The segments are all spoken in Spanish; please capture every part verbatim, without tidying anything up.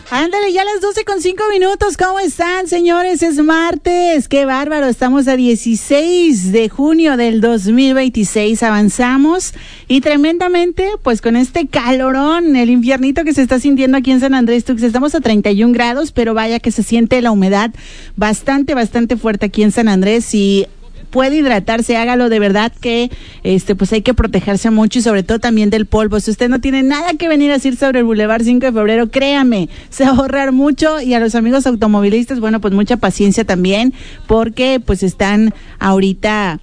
Ándale, ya las doce con cinco minutos. ¿Cómo están, señores? Es martes. ¡Qué bárbaro! Estamos a dieciséis de junio del dos mil veintiséis. Avanzamos y tremendamente, pues con este calorón, el infiernito que se está sintiendo aquí en San Andrés Tuxtla. Estamos a treinta y un grados, pero vaya que se siente la humedad bastante, bastante fuerte aquí en San Andrés y puede hidratarse, hágalo de verdad que este pues hay que protegerse mucho y sobre todo también del polvo. Si usted no tiene nada que venir a decir sobre el Boulevard cinco de febrero, créame, se va a ahorrar mucho. Y a los amigos automovilistas, bueno, pues mucha paciencia también, porque pues están ahorita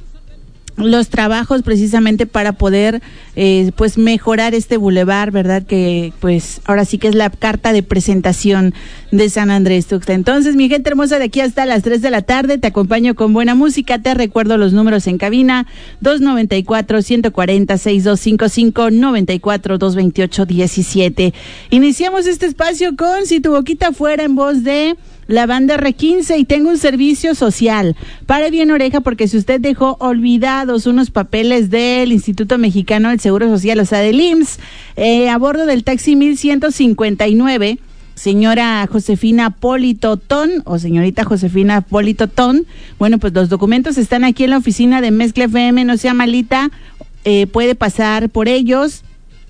los trabajos precisamente para poder eh, pues mejorar este bulevar, ¿verdad? Que pues ahora sí que es la carta de presentación de San Andrés Tuxtla. Entonces, mi gente hermosa, de aquí hasta las tres de la tarde te acompaño con buena música. Te recuerdo los números en cabina: dos noventa y cuatro, ciento cuarenta, sesenta y dos cincuenta y cinco, noventa y cuatro, doscientos veintiocho, diecisiete. Iniciamos este espacio con Si tu boquita fuera, en voz de la banda R quince, y tengo un servicio social. Pare bien oreja, porque si usted dejó olvidados unos papeles del Instituto Mexicano del Seguro Social, o sea, del I M S S, eh, a bordo del taxi mil ciento cincuenta y nueve, señora Josefina Politotón o señorita Josefina Politotón, bueno, pues los documentos están aquí en la oficina de Mezcla F M, no sea malita, eh, puede pasar por ellos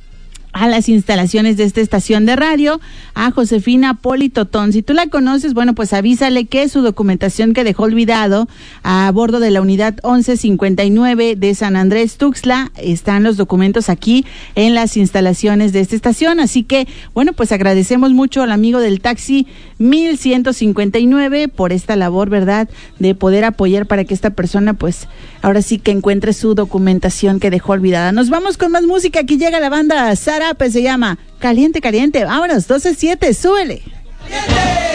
a las instalaciones de esta estación de radio, a Josefina Politotón. Si tú la conoces, bueno, pues avísale que su documentación que dejó olvidado a bordo de la unidad once cincuenta y nueve de San Andrés Tuxtla, están los documentos aquí en las instalaciones de esta estación. Así que, bueno, pues agradecemos mucho al amigo del taxi mil ciento cincuenta y nueve por esta labor, ¿verdad?, de poder apoyar para que esta persona, pues, ahora sí que encuentre su documentación que dejó olvidada. Nos vamos con más música. Aquí llega la banda Sara, pues se llama Caliente, Caliente. Vámonos, doce siete, súbele. ¡Caliente!